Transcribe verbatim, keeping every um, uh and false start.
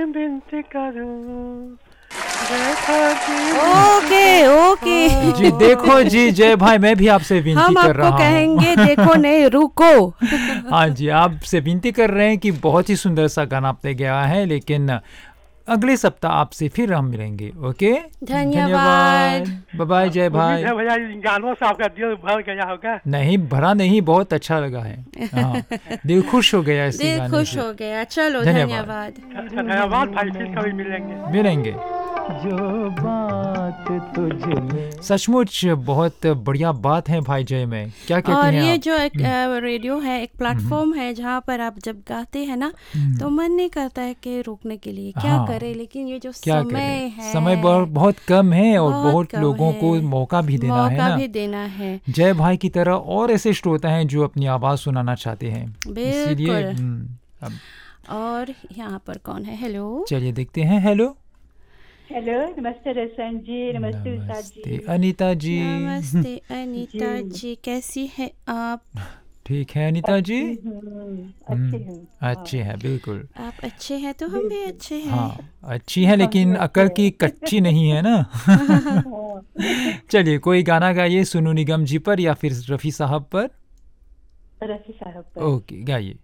विनती करूं, देखो जी ओके ओके जी देखो जी जय भाई, मैं भी आपसे विनती हम कर रहा आपको हूँ। कहेंगे देखो नहीं रुको। हाँ जी, आपसे विनती कर रहे हैं कि बहुत ही सुंदर सा गाना आपने गाया है, लेकिन अगले सप्ताह आपसे फिर हम मिलेंगे। ओके, धन्यवाद। बाय बाय जय उम्मीद भाई। है भैया इन गानों से आपका दिल भर गया होगा। नहीं भरा नहीं, बहुत अच्छा लगा है। हाँ, दिल खुश हो गया ऐसे दिल गाने खुश से। हो गया। चलो धन्यवाद। धन्यवाद। धन्यवाद भाई, फिर कभी मिलेंगे। मिलेंगे। जो बात तुझ में सचमुच बहुत बढ़िया बात है भाई जय में, क्या कहती और हैं ये आप? जो एक अ, रेडियो है, एक प्लेटफॉर्म है जहाँ पर आप जब गाते हैं ना हम्म, तो मन नहीं करता है कि रोकने के लिए क्या हाँ, करे, लेकिन ये जो क्या समय करें, है समय बहुत बहुत कम है और बहुत बहुत कम लोगों है, को मौका भी देना है मौका ना। भी देना है। जय भाई की तरह और ऐसे श्रोता हैं जो अपनी आवाज़ सुनाना चाहते हैं, इसीलिए बिल्कुल। हम्म, अब और यहाँ पर कौन है? हेलो चलिए देखते हैं। हेलो, हेलो, नमस्ते रसन जी, नमस्ते उषा नमस्ते जी। अनीता जी। नमस्ते अनीता जी। जी, कैसी है आप? ठीक है अनीता जी। अच्छी हूँ, अच्छी हम्म, हूँ। अच्छे हैं बिल्कुल। आप अच्छे हैं तो हम भी अच्छे हैं। हाँ, अच्छी है लेकिन हाँ, अकल की कच्ची नहीं है ना। हाँ। चलिए कोई गाना गाइए सोनू निगम जी पर या फिर रफ़ी साहब पर। रफी साहब का। ओके गाइए।